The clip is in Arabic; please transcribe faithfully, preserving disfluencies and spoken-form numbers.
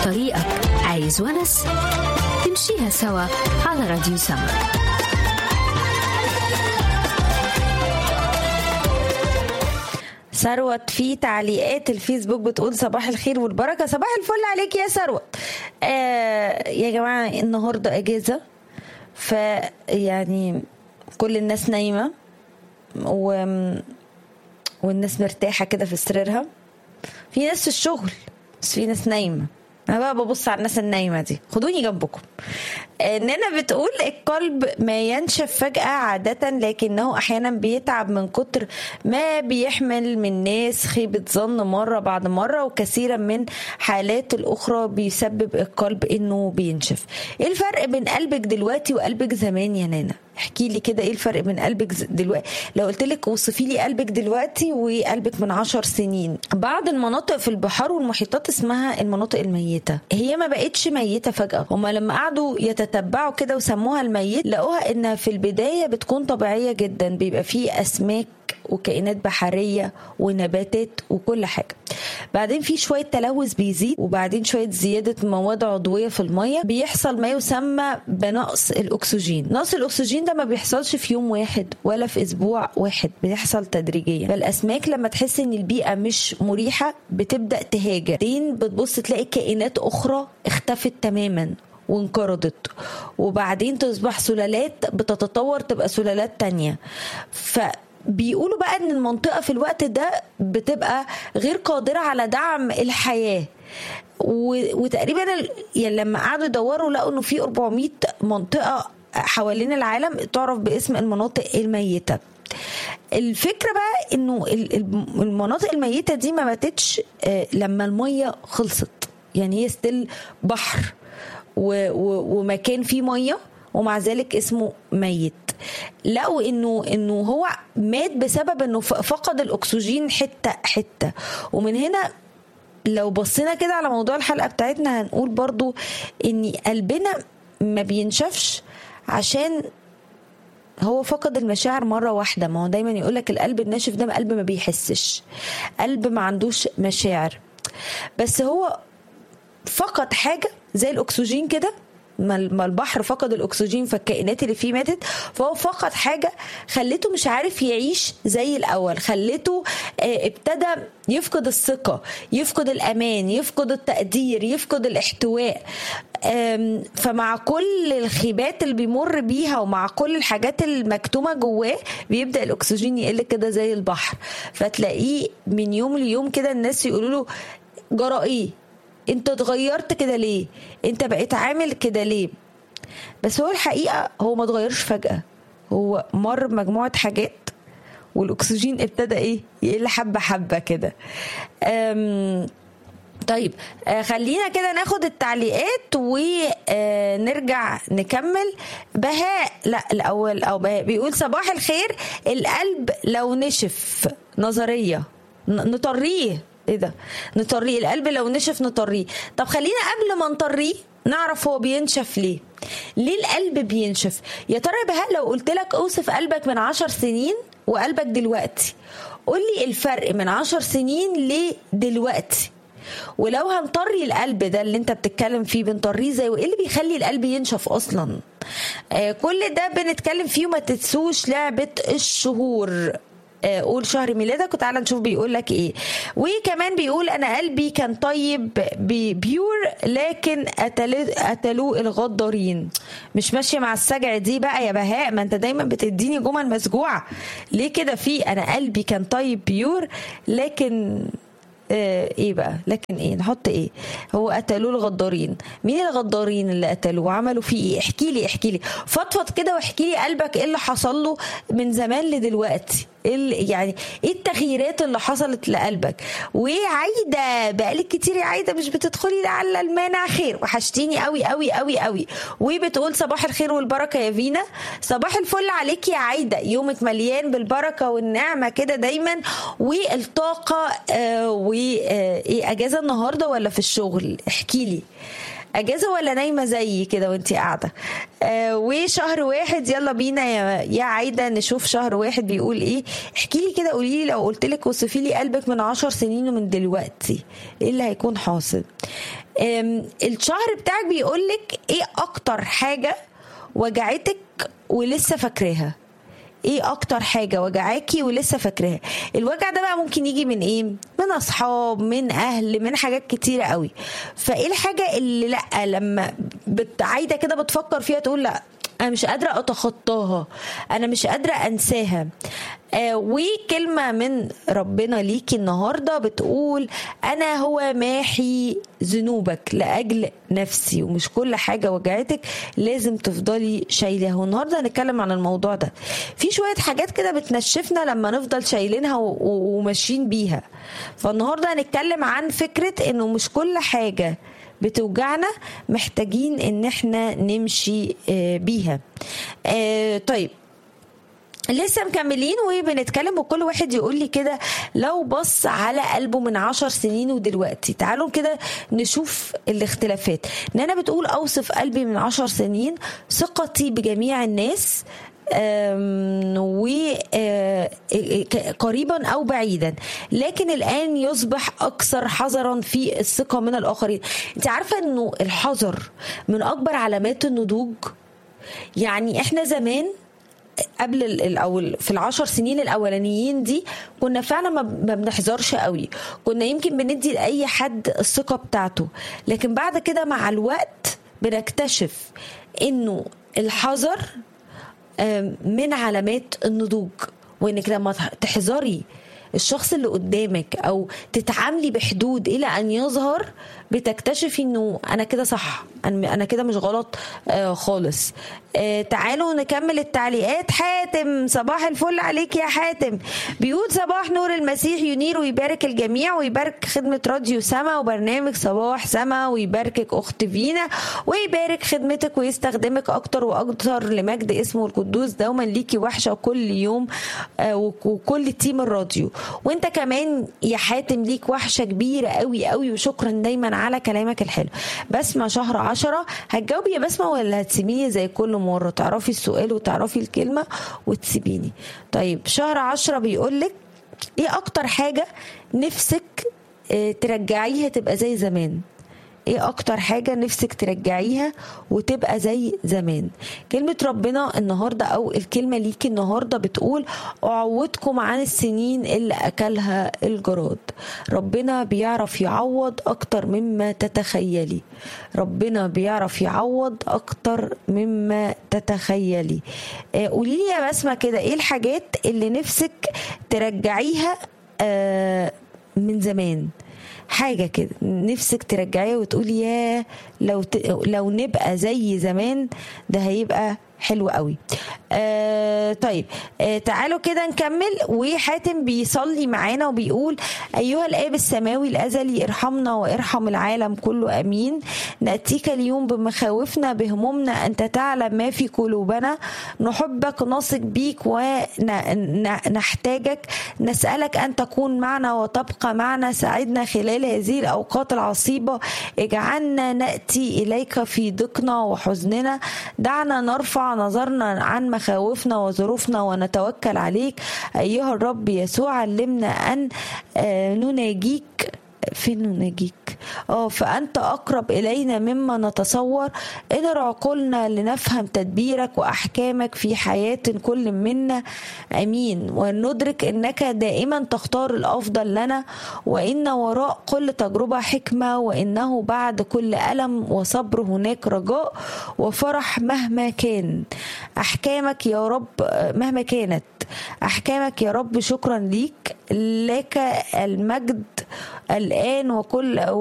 طريقك. عايز ونس؟ تمشيها سوا على راديو سما. ثروت في تعليقات الفيسبوك بتقول صباح الخير والبركة. صباح الفل عليك يا ثروت. آه يا جماعة النهاردة اجازة، فيعني كل الناس نايمة و... والناس مرتاحة كده في سريرها. في ناس في الشغل بس في ناس نايمة. أنا بقى ببص على الناس النايمة دي، خدوني جنبكم. إننا بتقول القلب ما ينشف فجأة عادة، لكنه أحيانا بيتعب من كتر ما بيحمل من ناس خيبة ظن مرة بعد مرة، وكثيرا من حالات الأخرى بيسبب القلب إنه بينشف. إيه الفرق بين قلبك دلوقتي وقلبك زمان يا نانا؟ احكي لي كده ايه الفرق بين قلبك دلوقتي. لو قلت لك وصفي لي قلبك دلوقتي وقلبك من عشر سنين. بعض المناطق في البحار والمحيطات اسمها المناطق الميتة، هي ما بقتش ميتة فجأة. هما لما قعدوا يتتبعوا كده وسموها الميت، لقوها انها في البداية بتكون طبيعية جدا، بيبقى فيه اسماك وكائنات بحرية ونباتات وكل حاجة. بعدين في شوية تلوث بيزيد، وبعدين شوية زيادة مواد عضوية في المية، بيحصل ما يسمى بنقص الأكسجين. نقص الأكسجين ده ما بيحصلش في يوم واحد ولا في أسبوع واحد، بيحصل تدريجيا. فالأسماك لما تحس إن البيئة مش مريحة بتبدأ تهاجر، بعدين بتبص تلاقي كائنات أخرى اختفت تماما وانقرضت، وبعدين تصبح سلالات بتتطور تبقى سلالات تانية. ف بيقولوا بقى ان المنطقة في الوقت ده بتبقى غير قادرة على دعم الحياة. وتقريبا يعني لما قعدوا يدوروا لقوا انه في أربعمية منطقة حوالين العالم تعرف باسم المناطق الميتة. الفكرة بقى انه المناطق الميتة دي ما ماتتش لما المية خلصت، يعني هي ستيل بحر ومكان فيه مية ومع ذلك اسمه ميت. لقوا انه انه هو مات بسبب انه فقد الاكسجين حته حته. ومن هنا لو بصينا كده على موضوع الحلقه بتاعتنا هنقول برضو ان قلبنا ما بينشفش عشان هو فقد المشاعر مره واحده. ما هو دايما يقولك القلب الناشف ده قلب ما بيحسش، قلب ما عندوش مشاعر، بس هو فقد حاجه زي الاكسجين كده. ما البحر فقد الأكسجين فالكائنات اللي فيه ماتت، فهو فقد حاجة خلته مش عارف يعيش زي الأول، خلته ابتدى يفقد الثقة، يفقد الأمان، يفقد التقدير، يفقد الاحتواء. فمع كل الخيبات اللي بيمر بيها ومع كل الحاجات المكتومة جواه بيبدأ الأكسجين يقل كده زي البحر. فتلاقيه من يوم ليوم كده الناس يقولوا له جرى ايه، انت اتغيرت كده ليه، انت بقيت عامل كده ليه. بس هو الحقيقة هو ما اتغيرش فجأة، هو مر مجموعة حاجات والاكسجين ابتدى ايه يقل حبة حبة كده. طيب خلينا كده ناخد التعليقات ونرجع نكمل. بهاء لا الاول او بهاء بيقول صباح الخير، القلب لو نشف نظرية نطريه. ايه ده نطريه؟ القلب لو نشف نطريه. طب خلينا قبل ما نطريه نعرف هو بينشف ليه. ليه القلب بينشف يا ترى يا بهاء؟ لو قلت لك اوصف قلبك من عشر سنين وقلبك دلوقتي، قول لي الفرق من عشر سنين ليه دلوقتي. ولو هنطري القلب ده اللي انت بتتكلم فيه بنطريه زي وايه اللي بيخلي القلب ينشف اصلا. آه كل ده بنتكلم فيه. وما تنسوش لعبة الشهور، قول شهر ميلادك وتعالى نشوف بيقول لك ايه. وكمان بيقول انا قلبي كان طيب بيور لكن قتلوه الغدارين. مش ماشيه مع السجع دي بقى يا بهاء، ما انت دايما بتديني جمل مسجوعه ليه كده. في انا قلبي كان طيب بيور لكن آه ايه بقى، لكن ايه نحط ايه؟ هو قتلوه الغدارين. مين الغدارين اللي قتلوه وعملوا فيه ايه؟ احكي لي احكي لي فضفض كده واحكي لي قلبك ايه اللي حصل له من زمان لدلوقتي. ايه يعني ايه التغييرات اللي حصلت لقلبك؟ وعايده بقالك كتير يا عايده مش بتدخلي لعل المانع خير، وحشتيني قوي قوي قوي قوي. وبتقول صباح الخير والبركه يا فينا. صباح الفل عليك يا عايده، يومك مليان بالبركه والنعمه كده دايما والطاقه. آه وايه اجازه النهارده ولا في الشغل؟ احكي لي. اجازه ولا نايمه زي كده وانتي قاعده؟ آه وشهر واحد، يلا بينا يا يا عايده نشوف شهر واحد بيقول ايه. احكي لي كده، قولي لي لو قلت لك وصفي لي قلبك من عشر سنين ومن دلوقتي ايه اللي هيكون حاصل؟ الشهر بتاعك بيقول لك ايه اكتر حاجه وجعتك ولسه فاكراها؟ ايه اكتر حاجه وجعاكي ولسه فاكراها؟ الوجع ده بقى ممكن يجي من ايه؟ من اصحاب، من اهل، من حاجات كتيره قوي. فايه الحاجه اللي لا لما عايده كده بتفكر فيها تقول لا انا مش قادره اتخطاها، انا مش قادره انساها؟ آه وكلمه من ربنا ليكي النهارده بتقول انا هو ماحي ذنوبك لاجل نفسي. ومش كل حاجه وجعتك لازم تفضلي شايلها. والنهارده هنتكلم عن الموضوع ده. في شويه حاجات كده بتنشفنا لما نفضل شايلينها وماشيين بيها. فالنهارده هنتكلم عن فكره انه مش كل حاجه بتوجعنا محتاجين ان احنا نمشي بيها. طيب لسه مكملين وبنتكلم وكل واحد يقول لي كده لو بص على قلبه من عشر سنين ودلوقتي. تعالوا كده نشوف الاختلافات. نانا بتقول اوصف قلبي من عشر سنين ثقتي بجميع الناس وقريبا أو بعيدا، لكن الآن يصبح أكثر حذرا في الثقة من الآخرين. انت عارفة أنه الحذر من أكبر علامات النضوج؟ يعني احنا زمان قبل الأول في العشر سنين الأولانيين دي كنا فعلا ما بنحذرش قوي، كنا يمكن بندي لأي حد الثقة بتاعته. لكن بعد كده مع الوقت بنكتشف أنه الحذر من علامات النضوج، وانك لما تحذري الشخص اللي قدامك او تتعاملي بحدود الى ان يظهر بتكتشفي انه انا كده صح، انا كده مش غلط آه خالص. آه تعالوا نكمل التعليقات. حاتم صباح الفل عليك يا حاتم، بيقول صباح نور المسيح ينير ويبارك الجميع ويبارك خدمة راديو سما وبرنامج صباح سما ويباركك اخت فينا ويبارك خدمتك ويستخدمك اكتر واكتر لمجد اسمه القدوس. دوما ليكي وحشة كل يوم آه وكل تيم الراديو. وانت كمان يا حاتم ليك وحشة كبيرة قوي قوي، وشكرا دايما على كلامك الحلو. بسمة شهر عشرة، هتجاوبي يا بسمة ولا هتسيبيني زي كل مرة تعرفي السؤال وتعرفي الكلمة وتسيبيني؟ طيب شهر عشرة بيقولك ايه اكتر حاجة نفسك اه ترجعيها تبقى زي زمان؟ ايه اكتر حاجة نفسك ترجعيها وتبقى زي زمان؟ كلمة ربنا النهاردة او الكلمة ليكي النهاردة بتقول اعوضكم عن السنين اللي اكلها الجراد. ربنا بيعرف يعوض اكتر مما تتخيلي. ربنا بيعرف يعوض اكتر مما تتخيلي. آه قولي لي يا بسمة كده ايه الحاجات اللي نفسك ترجعيها آه من زمان؟ حاجة كده نفسك ترجعيها وتقولي يا لو ت... لو نبقى زي زمان ده هيبقى حلو قوي. آه طيب آه تعالوا كده نكمل. وحاتم بيصلي معانا وبيقول أيها الآب السماوي الأزلي ارحمنا وارحم العالم كله أمين. نأتيك اليوم بمخاوفنا بهمومنا، أنت تعلم ما في قلوبنا. نحبك نثق بيك ونحتاجك. نسألك أن تكون معنا وتبقى معنا. ساعدنا خلال هذه الأوقات العصيبة. اجعلنا نأتي إليك في ضيقنا وحزننا. دعنا نرفع نظرنا عن مخاوفنا وظروفنا ونتوكل عليك أيها الرب يسوع. علمنا أن نناجيك. فين نناجيك؟ اه فأنت أقرب إلينا مما نتصور. إدر عقولنا لنفهم تدبيرك وأحكامك في حياة كل منا. أمين. وندرك أنك دائما تختار الأفضل لنا، وإن وراء كل تجربة حكمة، وإنه بعد كل ألم وصبر هناك رجاء وفرح مهما كان. أحكامك يا رب مهما كانت أحكامك يا رب. شكرا ليك، لك المجد الآن وكل